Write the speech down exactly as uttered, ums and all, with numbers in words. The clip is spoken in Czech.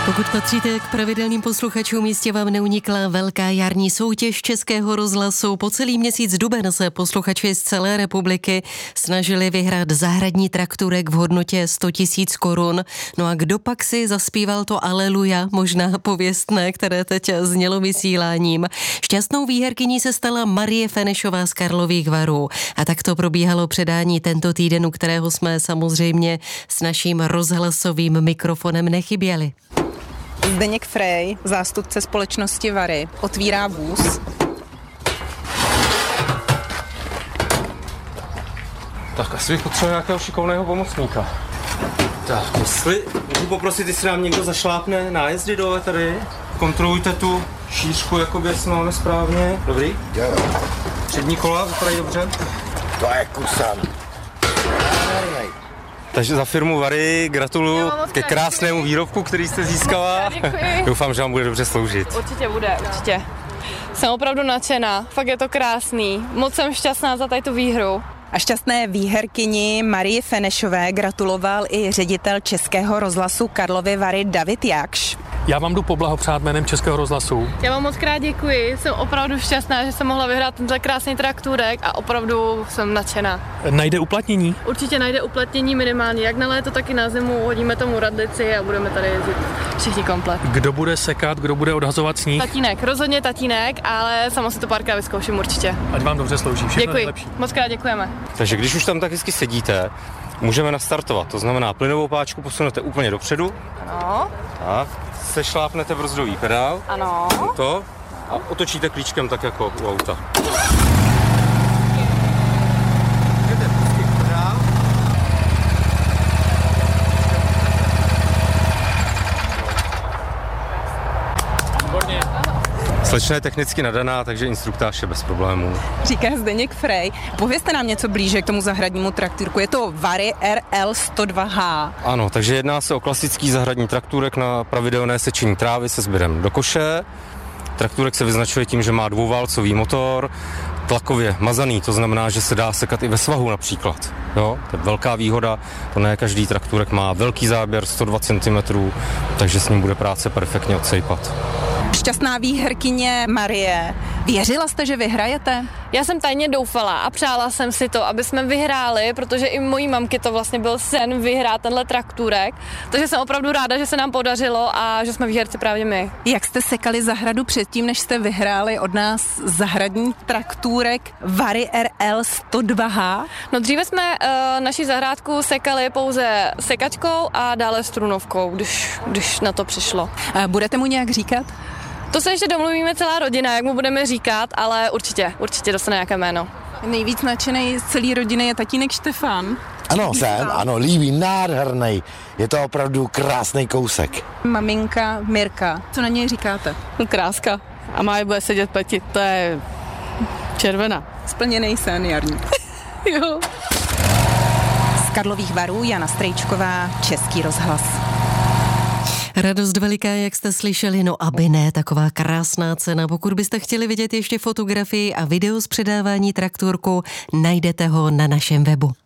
Pokud patříte k pravidelným posluchačům, jistě vám neunikla velká jarní soutěž Českého rozhlasu. Po celý měsíc duben se posluchači z celé republiky snažili vyhrát zahradní traktorek v hodnotě sto tisíc korun. No a kdo pak si zaspíval to Aleluja, možná pověstné, které teď znělo vysíláním. Šťastnou výherkyní se stala Marie Fenešová z Karlových Varů. A tak to probíhalo předání tento týden, u kterého jsme samozřejmě s naším rozhlasovým mikrofonem nechyběli. Zdeněk Frej, zástupce společnosti Vary, otvírá vůz. Tak asi bych potřeboval nějakého šikovného pomocníka. Tak, jestli můžu poprosit, jestli nám někdo zašlápne nájezdy dole tady. Kontrolujte tu šířku, jakoby jestli máme správně. Dobrý? Jo. Přední kola vypadají dobře. To je kusan. Takže za firmu Vary gratuluju ke krásnému výrobku, který jste získala. Doufám, že vám bude dobře sloužit. Určitě bude, určitě. Jsem opravdu nadšená, fakt je to krásný. Moc jsem šťastná za tady tu výhru. A šťastné výherkyni Marii Fenešové gratuloval i ředitel Českého rozhlasu Karlovy Vary David Jakš. Já vám jdu poblahopřát jménem Českého rozhlasu. Já vám moc krát děkuji, jsem opravdu šťastná, že jsem mohla vyhrát tento krásný traktůrek a opravdu jsem nadšená. Najde uplatnění? Určitě najde uplatnění minimálně, jak na léto, tak i na zimu. Hodíme tomu radlici a budeme tady jezdit všichni komplet. Kdo bude sekat, kdo bude odhazovat sníh? Tatínek, rozhodně tatínek, ale sama si to párkrát vyzkouším určitě. Ať vám dobře slouží, všechno děkuji, nejlepší. Moc krát děkujeme. Takže když už tam tak hezky sedíte, můžeme nastartovat. To znamená, plynovou páčku posunete úplně dopředu. Ano. Tak, sešlápnete brzdový pedál. Ano. To a otočíte klíčkem tak jako u auta. Slečna je technicky nadaná, takže instruktáž je bez problémů. Říká Zdeněk Frej. Povězte nám něco blíže k tomu zahradnímu traktůrku. Je to Vary R L sto dva H. Ano, takže jedná se o klasický zahradní traktůrek na pravidelné sečení trávy se sběrem do koše. Traktůrek se vyznačuje tím, že má dvouválcový motor, tlakově mazaný, to znamená, že se dá sekat i ve svahu například. Jo, to je velká výhoda, to ne každý traktůrek má velký záběr sto dva centimetrů, takže s ním bude práce perfektně odsejpat. Šťastná výherkyně Marie, věřila jste, že vyhrajete? Já jsem tajně doufala a přála jsem si to, aby jsme vyhráli, protože i mojí mamky to vlastně byl sen vyhrát tenhle traktůrek. Takže jsem opravdu ráda, že se nám podařilo a že jsme výherci právě my. Jak jste sekali zahradu předtím, než jste vyhráli od nás zahradní traktůrek Vary R L sto dva H? No dříve jsme uh, naši zahrádku sekali pouze sekačkou a dále strunovkou, když, když na to přišlo. A budete mu nějak říkat? To se ještě domluvíme celá rodina, jak mu budeme říkat, ale určitě, určitě dostane nějaké jméno. Nejvíc nadšený z celé rodiny je tatínek Štefan. Ano, jsem, ano, líbí, nádherný. Je to opravdu krásný kousek. Maminka Mirka, co na něj říkáte? Kráska. A má bude sedět peti, to je červená. Splněný sen jarní. Jo. Z Karlových Varů Jana Strejčková, Český rozhlas. Radost veliká, jak jste slyšeli, no aby ne, taková krásná cena. Pokud byste chtěli vidět ještě fotografii a video z předávání traktůrku, najdete ho na našem webu.